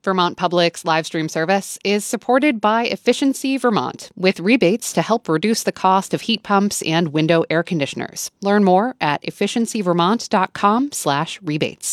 Vermont Public's live stream service is supported by Efficiency Vermont, with rebates to help reduce the cost of heat pumps and window air conditioners. Learn more at efficiencyvermont.com/rebates.